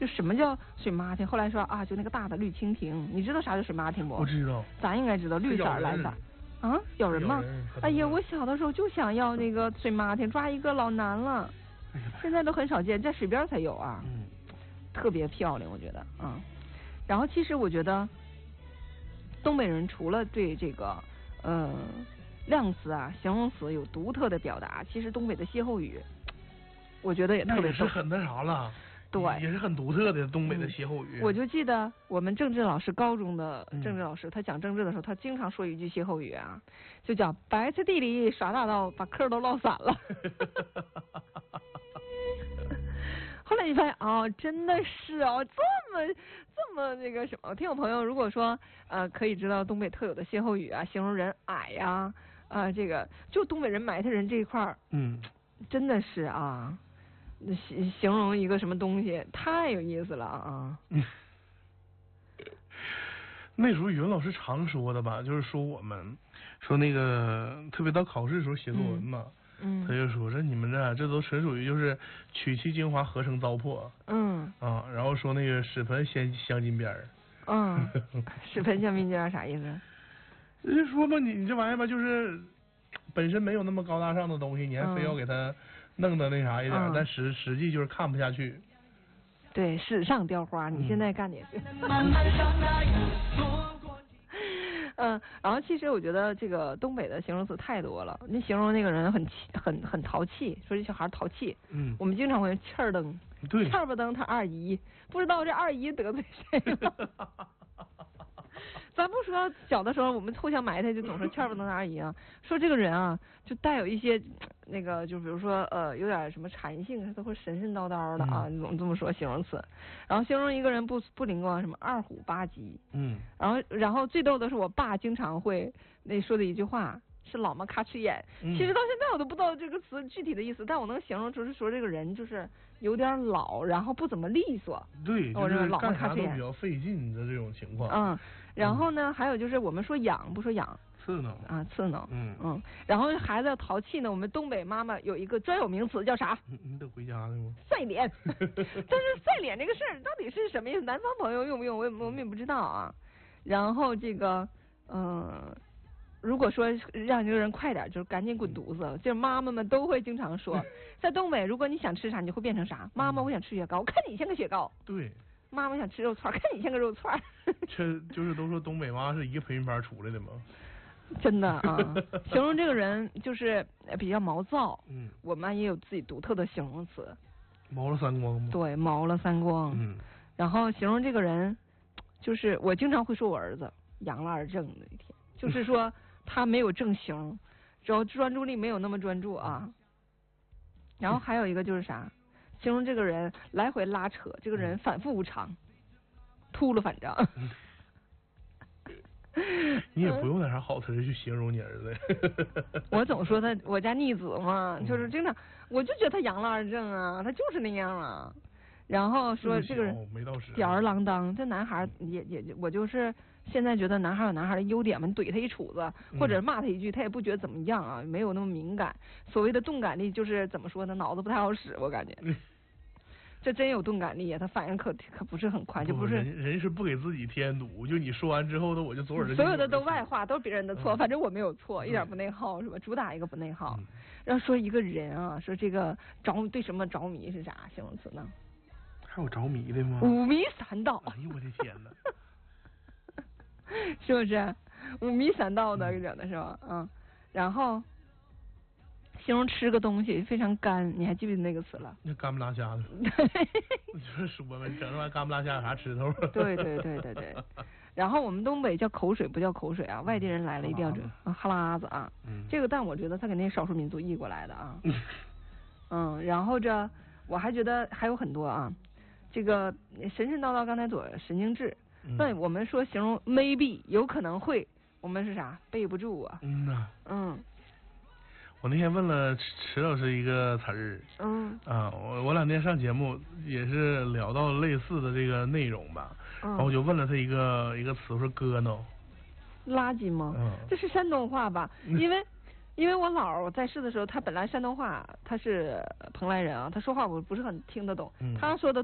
就什么叫水麻蜓？后来说啊，就那个大的绿蜻蜓，你知道啥叫水麻蜓不？ 我知道。 咱应该知道，绿色蓝色。啊，咬人吗？哎呀，我小的时候就想要那个水麻蜓，抓一个老难了，现在都很少见，在水边才有啊。特别漂亮，我觉得啊。然后其实我觉得，东北人除了对这个量词啊、形容词有独特的表达，其实东北的歇后语，我觉得也特别是很那啥了。 对， 也是很独特的东北的歇后语。 我就记得我们政治老师，高中的政治老师，他讲政治的时候，他经常说一句歇后语啊，就叫白菜地里耍大刀，把嗑都落散了。后来你发现哦，真的是哦，这么那个什么，听我朋友如果说可以知道东北特有的歇后语啊，形容人矮呀这个就东北人埋汰人这一块儿，真的是啊。形容一个什么东西太有意思了啊！ 那时候语文老师常说的吧，就是说我们说那个特别到考试的时候写作文嘛，他就说你们这都纯属于就是取其精华合成糟粕，然后说那个屎盆镶金边儿， 屎盆镶金边儿啥意思？ 就说吧，你这玩意儿吧，就是本身没有那么高大上的东西，你还非要给它弄得那啥一点，但实际就是看不下去。 对，史上雕花，你现在干的也是。然后其实我觉得这个东北的形容词太多了，你形容那个人很淘气，说这小孩淘气。我们经常会气儿蹬， 对， 气儿不蹬他二姨，不知道这二姨得罪谁了。咱不说小的时候我们互相埋汰，就总说气儿不蹬他二姨啊，说这个人啊就带有一些那个，就比如说有点什么禅性，他都会神神叨叨的啊，你总这么说形容词。然后形容一个人不灵光，什么二虎八鸡。然后最逗的是我爸经常会那说的一句话是老么咔哧眼，其实到现在我都不知道这个词具体的意思，但我能形容出是说这个人就是有点老，然后不怎么利索。 对，就是干啥都比较费劲的这种情况。 然后呢，还有就是我们说痒不说痒， 刺挠啊，刺挠。然后孩子要淘气呢，我们东北妈妈有一个专有名词叫啥？ 你得回家的吗？ 赛脸。但是赛脸这个事儿到底是什么意思？南方朋友用不用？我们也不知道啊。然后这个如果说让一个人快点，就是赶紧滚犊子，就是妈妈们都会经常说，在东北，如果你想吃啥，你就会变成啥？妈妈，我想吃雪糕，我看你像个雪糕。 对。 妈妈想吃肉串，看你像个肉串。 这就是都说东北妈是一个培训班出来的吗？ 真的啊，形容这个人就是比较毛躁。我们也有自己独特的形容词。 毛了三光吗？ 对，毛了三光。然后形容这个人，就是我经常会说我儿子阳了二正的一天，就是说他没有正形，只要专注力没有那么专注啊。然后还有一个就是啥？形容这个人来回拉扯，这个人反复无常，秃噜反正。 你也不用那啥好词去形容你儿子。 我总说我家逆子嘛，就是经常，我就觉得他阳了二正啊，他就是那样啊。然后说这个人吊儿郎当，这男孩也我就是现在觉得男孩有男孩的优点嘛，你怼他一杵子或者骂他一句，他也不觉得怎么样啊，没有那么敏感。所谓的钝感力就是怎么说呢，脑子不太好使，我感觉。这真有钝感力啊，他反应可不是很快，就不是人是不给自己添堵，就你说完之后呢，我就左耳。 所有的都外化，都是别人的错，反正我没有错，一点不内耗是吧？主打一个不内耗。然后说一个人啊，说这个对什么着迷是啥形容词呢？ 还有着迷的吗？ 五迷三道。 哎呦我的天哪！ 是不是五迷三道的整的是吧？然后形容吃个东西非常干，你还记不记得那个词了？ 那干不拉瞎的。就是说嘛，整这玩意干不拉瞎有啥吃头？ 对。然后我们东北叫口水不叫口水啊，外地人来了一定要哈喇子啊。这个但我觉得他肯定是少数民族译过来的啊。然后我还觉得还有很多啊，这个神神叨叨，刚才神经质。那我们说形容 maybe 有可能会，我们是啥背不住啊。 我那天问了池老师一个词儿，我两天上节目也是聊到类似的这个内容吧，然后我就问了他一个词，我说咯哝， 垃圾吗？这是山东话吧？因为我姥在世的时候，他本来山东话，他是蓬莱人啊，他说话我不是很听得懂，他说的